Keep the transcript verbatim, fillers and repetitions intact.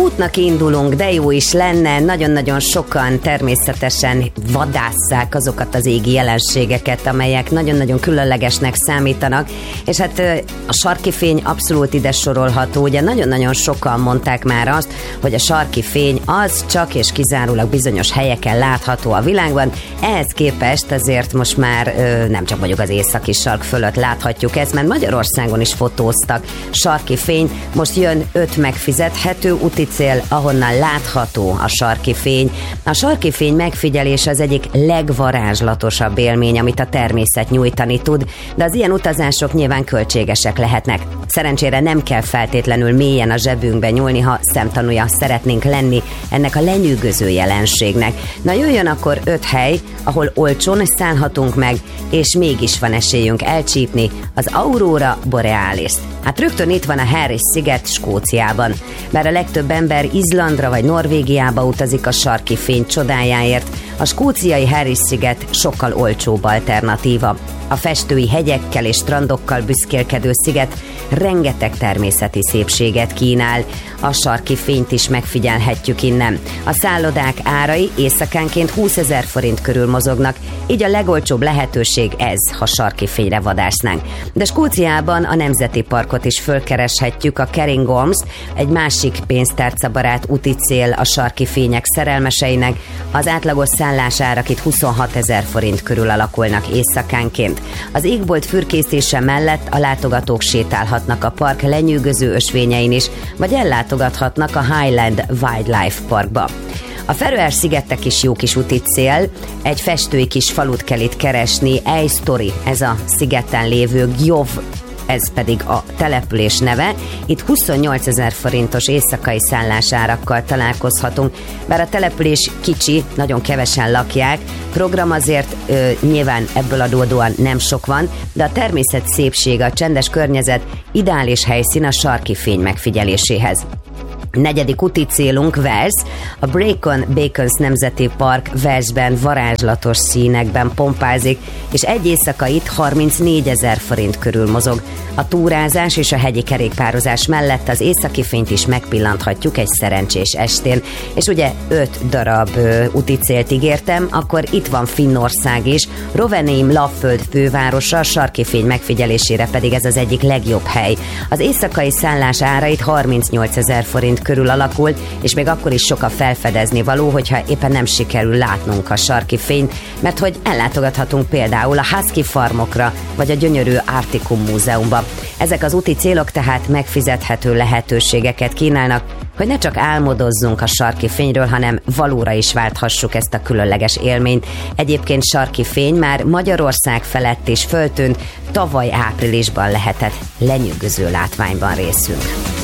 útnak indulunk, de jó is lenne, nagyon-nagyon sokan természetesen vadásszák azokat az égi jelenségeket, amelyek nagyon-nagyon különlegesnek számítanak, és hát a sarki fény abszolút ide sorolható, ugye nagyon-nagyon sokan mondták már azt, hogy a sarki fény az csak és kizárólag bizonyos helyeken látható a világban, ehhez képest azért most már nem csak mondjuk az északi sark fölött láthatjuk ezt, mert Magyarországon is fotóztak sarki fény, most jön öt megfizethető úti cél, ahonnan látható a sarki fény. A sarki fény megfigyelés az egyik legvarázslatosabb élmény, amit a természet nyújtani tud, de az ilyen utazások nyilván költségesek lehetnek. Szerencsére nem kell feltétlenül mélyen a zsebünkbe nyúlni, ha szemtanúja szeretnénk lenni ennek a lenyűgöző jelenségnek. Na jöjjön akkor öt hely, ahol olcsón szállhatunk meg, és mégis van esélyünk elcsípni az Aurora Borealis. Hát rögtön itt van a Harris-sziget Skóciában. Bár a legtöbb ember Izlandra vagy Norvégiába utazik a sarki fény csodájáért, a skóciai Harris-sziget sokkal olcsóbb alternatíva. A festői hegyekkel és strandokkal büszkélkedő sziget rengeteg természeti szépséget kínál. A sarki fényt is megfigyelhetjük innen. A szállodák árai éjszakánként húszezer forint körül mozognak, így a legolcsóbb lehetőség ez, ha sarki fényre vadásznánk. De Skóciában a nemzeti parkot is fölkereshetjük, a Cairngorms, egy másik pénztárcabarát úti cél a sarki fények szerelmeseinek. Az átlagos szállásárak itt huszonhatezer forint körül alakulnak éjszakánként. Az égbolt fürkészése mellett a látogatók sétálhatnak a park lenyűgöző ösvényein is, vagy ellátogathatnak a Highland Wildlife Parkba. A Feröer-szigetek is jó kis úti cél, egy festői kis falut kell itt keresni, Eysturoy, ez a szigeten lévő Gjov, ez pedig a település neve. Itt huszonnyolcezer forintos éjszakai szállásárakkal találkozhatunk, bár a település kicsi, nagyon kevesen lakják, program azért ö, nyilván ebből adódóan nem sok van, de a természet szépsége, a csendes környezet ideális helyszín a sarki fény megfigyeléséhez. Negyedik úti célunk Wales, a Brecon Beacons Nemzeti Park Walesben varázslatos színekben pompázik, és egy éjszaka itt harmincnégyezer forint körül mozog. A túrázás és a hegyi kerékpározás mellett az északi fényt is megpillanthatjuk egy szerencsés estén, és ugye öt darab ö, úti célt ígértem, akkor itt van Finnország is, Rovaniemi Lapföld fővárosa, a sarki fény megfigyelésére pedig ez az egyik legjobb hely. Az éjszakai szállás ára itt harmincnyolcezer forint körül alakul, és még akkor is sok a felfedezni való, hogyha éppen nem sikerül látnunk a sarki fényt, mert hogy ellátogathatunk például a Husky farmokra, vagy a gyönyörű Arcticum múzeumba. Ezek az úti célok tehát megfizethető lehetőségeket kínálnak, hogy ne csak álmodozzunk a sarki fényről, hanem valóra is válthassuk ezt a különleges élményt. Egyébként sarki fény már Magyarország felett is föltűnt, tavaly áprilisban lehetett lenyűgöző látványban részünk.